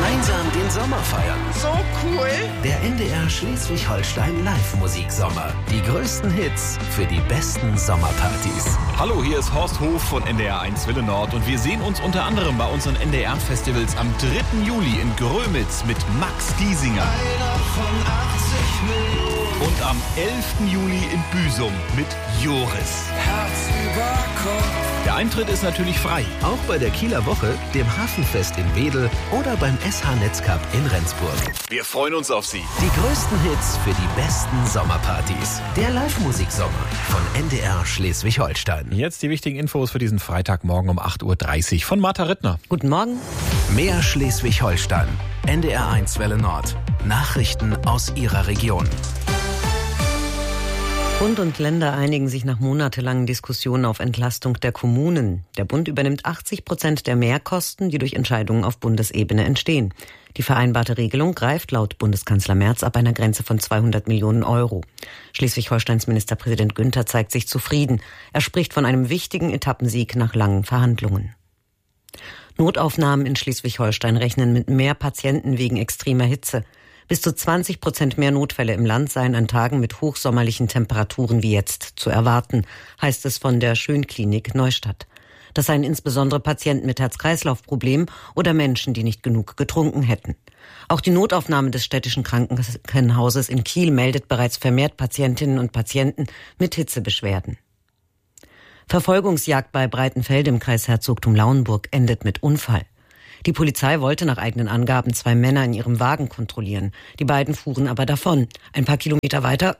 Gemeinsam den Sommer feiern. So cool. Der NDR Schleswig-Holstein Live-Musiksommer. Die größten Hits für die besten Sommerpartys. Hallo, hier ist Horst Hof von NDR 1 Welle Nord und wir sehen uns unter anderem bei unseren NDR-Festivals am 3. Juli in Grömitz mit Max Giesinger. Einer von 80 Millionen. Und am 11. Juli in Büsum mit Joris. Herz über Kopf. Der Eintritt ist natürlich frei. Auch bei der Kieler Woche, dem Hafenfest in Wedel oder beim SH Netzcup in Rendsburg. Wir freuen uns auf Sie. Die größten Hits für die besten Sommerpartys. Der Live-Musiksommer von NDR Schleswig-Holstein. Jetzt die wichtigen Infos für diesen Freitagmorgen um 8.30 Uhr von Martha Rittner. Guten Morgen. Mehr Schleswig-Holstein. NDR 1 Welle Nord. Nachrichten aus Ihrer Region. Bund und Länder einigen sich nach monatelangen Diskussionen auf Entlastung der Kommunen. Der Bund übernimmt 80% der Mehrkosten, die durch Entscheidungen auf Bundesebene entstehen. Die vereinbarte Regelung greift laut Bundeskanzler Merz ab einer Grenze von 200 Millionen Euro. Schleswig-Holsteins Ministerpräsident Günther zeigt sich zufrieden. Er spricht von einem wichtigen Etappensieg nach langen Verhandlungen. Notaufnahmen in Schleswig-Holstein rechnen mit mehr Patienten wegen extremer Hitze. Bis zu 20% mehr Notfälle im Land seien an Tagen mit hochsommerlichen Temperaturen wie jetzt zu erwarten, heißt es von der Schönklinik Neustadt. Das seien insbesondere Patienten mit Herz-Kreislauf-Problemen oder Menschen, die nicht genug getrunken hätten. Auch die Notaufnahme des städtischen Krankenhauses in Kiel meldet bereits vermehrt Patientinnen und Patienten mit Hitzebeschwerden. Verfolgungsjagd bei Breitenfelde im Kreis Herzogtum Lauenburg endet mit Unfall. Die Polizei wollte nach eigenen Angaben 2 Männer in ihrem Wagen kontrollieren. Die beiden fuhren aber davon. Ein paar Kilometer weiter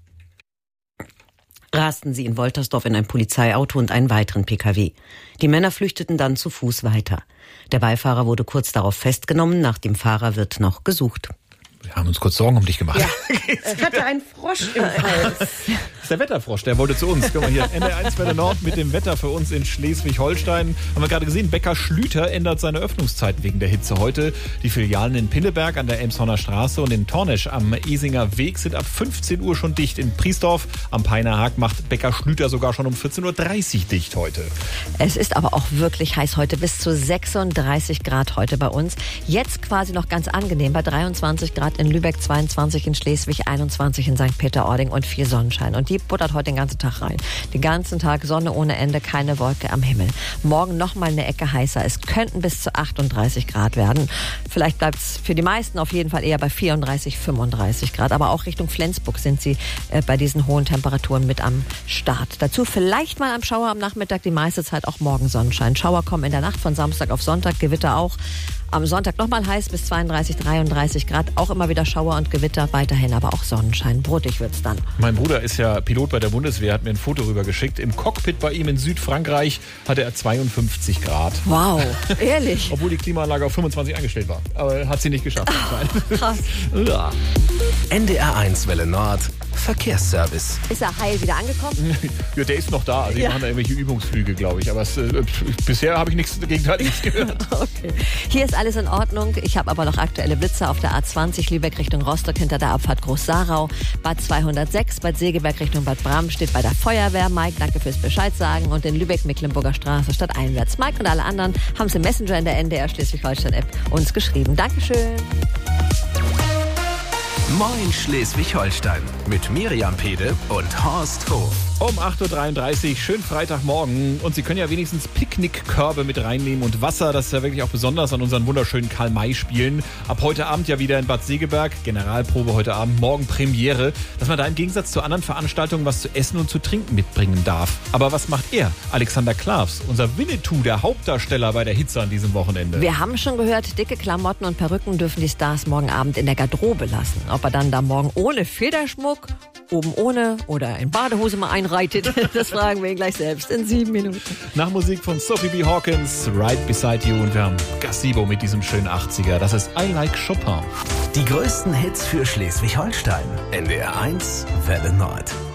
rasten sie in Woltersdorf in ein Polizeiauto und einen weiteren Pkw. Die Männer flüchteten dann zu Fuß weiter. Der Beifahrer wurde kurz darauf festgenommen. Nach dem Fahrer wird noch gesucht. Wir haben uns kurz Sorgen um dich gemacht. Ja, es hatte einen Frosch im Hals. Das ist der Wetterfrosch, der wollte zu uns. Guck mal hier, NDR 1 Welle Nord mit dem Wetter für uns in Schleswig-Holstein. Haben wir gerade gesehen, Bäcker Schlüter ändert seine Öffnungszeiten wegen der Hitze heute. Die Filialen in Pinneberg an der Elmshorner Straße und in Tornesch am Esinger Weg sind ab 15 Uhr schon dicht. In Priesdorf am Peiner Haag macht Bäcker Schlüter sogar schon um 14.30 Uhr dicht heute. Es ist aber auch wirklich heiß heute, bis zu 36 Grad heute bei uns. Jetzt quasi noch ganz angenehm bei 23 Grad in Lübeck, 22 in Schleswig, 21 in St. Peter-Ording und 4 Sonnenschein. Und die buttert heute den ganzen Tag rein. Den ganzen Tag Sonne ohne Ende, keine Wolke am Himmel. Morgen nochmal eine Ecke heißer. Es könnten bis zu 38 Grad werden. Vielleicht bleibt es für die meisten auf jeden Fall eher bei 34, 35 Grad. Aber auch Richtung Flensburg sind sie bei diesen hohen Temperaturen mit am Start. Dazu vielleicht mal am Schauer am Nachmittag, die meiste Zeit auch morgen Sonnenschein. Schauer kommen in der Nacht von Samstag auf Sonntag, Gewitter auch. Am Sonntag nochmal heiß bis 32, 33 Grad. Auch immer wieder Schauer und Gewitter, weiterhin aber auch Sonnenschein. Brotig wird's dann. Mein Bruder ist ja Pilot bei der Bundeswehr, hat mir ein Foto rübergeschickt. Im Cockpit bei ihm in Südfrankreich hatte er 52 Grad. Wow, ehrlich? Obwohl die Klimaanlage auf 25 eingestellt war. Aber hat sie nicht geschafft. Krass. Ja. NDR 1 Welle Nord. Verkehrsservice. Ist er heil wieder angekommen? Ja, der ist noch da. Also die machen da irgendwelche Übungsflüge, glaube ich. Aber bisher habe ich nichts Gegenteiliges gehört. Okay. Hier ist alles in Ordnung. Ich habe aber noch aktuelle Blitze auf der A20 Lübeck Richtung Rostock hinter der Abfahrt Groß-Sarau. Bad 206, Bad Segeberg Richtung Bad Bram steht bei der Feuerwehr. Mike, danke fürs Bescheid sagen. Und in Lübeck Mecklenburger Straße stadteinwärts. Mike und alle anderen haben es im Messenger in der NDR Schleswig-Holstein-App uns geschrieben. Dankeschön. Moin Schleswig-Holstein mit Miriam Pede und Horst Hof. Um 8.33 Uhr, schön Freitagmorgen. Und Sie können ja wenigstens Picknickkörbe mit reinnehmen und Wasser. Das ist ja wirklich auch besonders an unseren wunderschönen Karl-May-Spielen. Ab heute Abend ja wieder in Bad Segeberg. Generalprobe heute Abend, morgen Premiere. Dass man da im Gegensatz zu anderen Veranstaltungen was zu essen und zu trinken mitbringen darf. Aber was macht er? Alexander Klavs, unser Winnetou, der Hauptdarsteller bei der Hitze an diesem Wochenende. Wir haben schon gehört, dicke Klamotten und Perücken dürfen die Stars morgen Abend in der Garderobe lassen. Ob er dann da morgen ohne Federschmuck, oben ohne oder in Badehose mal einreitet, das fragen wir ihn gleich selbst in 7 Minuten. Nach Musik von Sophie B. Hawkins, Right Beside You, und wir haben Gazebo mit diesem schönen 80er. Das ist I Like Chopin. Die größten Hits für Schleswig-Holstein. NDR 1 Welle Nord.